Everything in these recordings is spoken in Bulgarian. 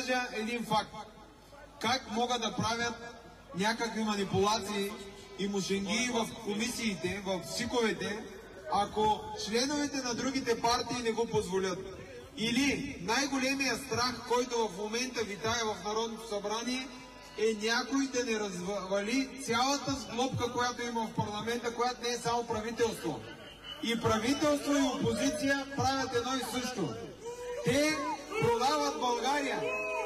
кажа един факт. Как могат да правят някакви манипулации и мушенги в комисиите, в СИКовете, ако членовете на другите партии не го позволят? Или най-големия страх, който в момента витае в Народното събрание, е някой да не развали цялата сглобка, която има в парламента, която не е само правителство. И правителство и опозиция правят едно и също. Те продават България.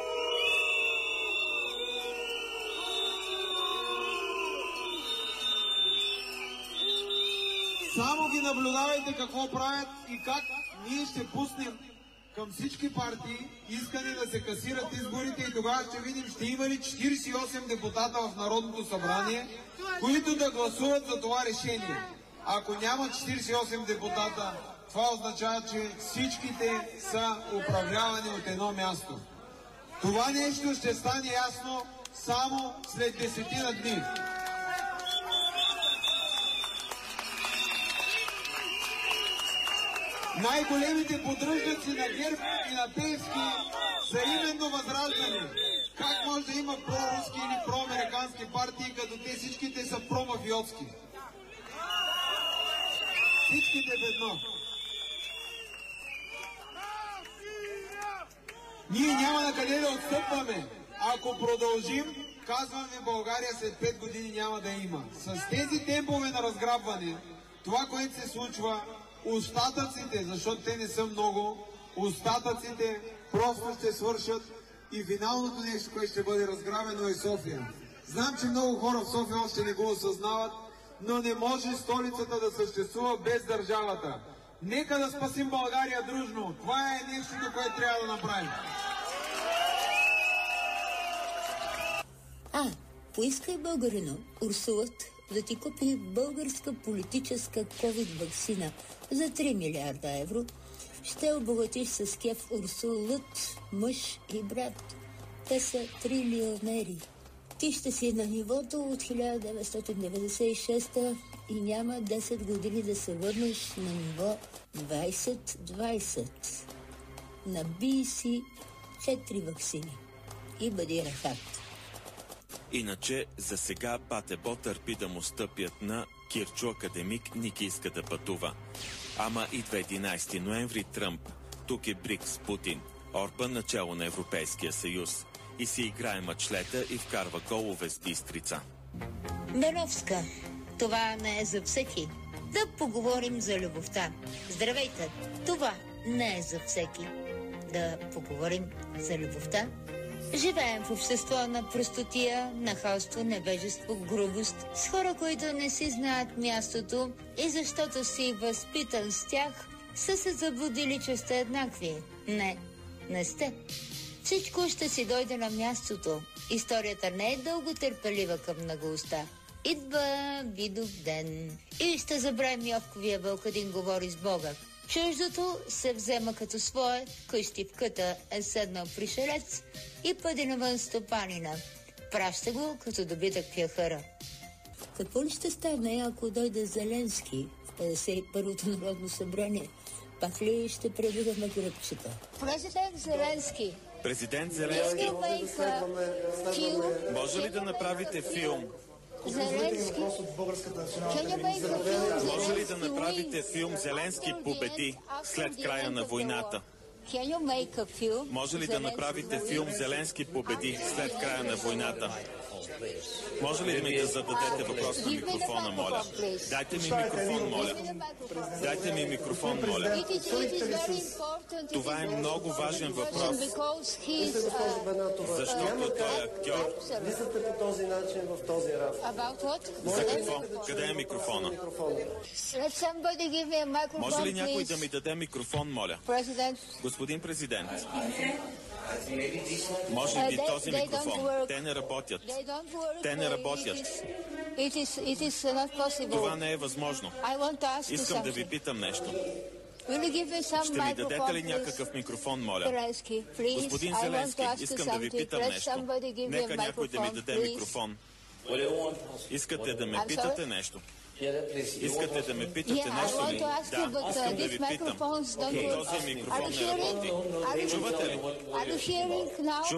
Само ги наблюдавайте какво правят и как ние ще пуснем към всички партии искане да се касират изборите и тогава ще видим, ще има ли 48 депутата в Народното събрание, които да гласуват за това решение. Ако няма 48 депутата, това означава, че всичките са управлявани от едно място. Това нещо ще стане ясно само след 10 дни. Най-големите поддръжници на ГЕРБ и на Пеевски са именно ВЪЗРАЖДАНЕ. Как може да има проруски или проамерикански партии, като те всичките са промафиотски? Всичките ведно. Ние няма на къде да отстъпваме. Ако продължим, казваме, България след 5 години няма да има. С тези темпове на разграбване, това, което се случва, остатъците, защото те не са много, остатъците просто ще свършат и финалното нещо, което ще бъде разграбено, е София. Знам, че много хора в София още не го осъзнават, но не може столицата да съществува без държавата. Нека да спасим България дружно. Това е нещото, което трябва да направим. Поискай, българино, Урсулът да ти купи българска политическа ковид-ваксина за 3 милиарда евро. Ще обогатиш с кеф Урсулът, мъж и брат. Те са трилионери. Ти ще си на нивото от 1996 и няма 10 години да се върнеш на ниво 2020. Набий си 4 ваксини и бъди рахат. Иначе за сега Патебо търпи да му стъпят на Кирчо академик Ники иска да пътува. Ама идва 11 ноември Тръмп. Тук е Брикс Путин. Орбан начало на Европейския съюз. И си играе мачлета и вкарва голове с Бистрица. Беновска, това не е за всеки. Да поговорим за любовта. Здравейте, това не е за всеки. Да поговорим за любовта. Живеем в общество на простотия, нахалство, невежество, грубост, с хора, които не си знаят мястото и защото си възпитан с тях, са се заблудили, че сте еднакви. Не сте. Всичко ще си дойде на мястото. Историята не е дълго търпелива към многоуста. Идва Видов ден и ще забравим Йовковия Вълкадин говори с Бога. Чуждото се взема като свое, къщи в къта е седнал пришелец и пъди навън стопанина. Праща го като добитък пяхъра. Какво ли ще стане, ако дойде Зеленски в 51-то Народно събрание? Пак ли ще пребиваме гръбчета? Президент Зеленски. Президент Зеленски. Може ли да направите филм? Зеленски. Може ли да направите филм Зеленски победи след края на войната? Може ли да направите филм Зеленски победи след края на войната? Може ли ми да зададете въпрос на микрофона, моля? Дайте ми микрофон, моля. Дайте ми микрофон, моля. Това е много важен въпрос. Защото той е актьор. Мислите по този начин в този рафт. За какво? Къде е микрофона? Може ли някой да ми даде микрофон, моля? Господин президент. Може би този микрофон. Те не работят. Те не работят. Това не е възможно. Искам да ви питам нещо. Ще ми дадете ли някакъв микрофон, моля? Господин Зеленски, искам да ви питам нещо. Нека някой да ми даде микрофон. Искате да ме питате нещо? Искате да ме питате нещо ли? Да, искам да ви питам. Този микрофон не работи. Чувате ли?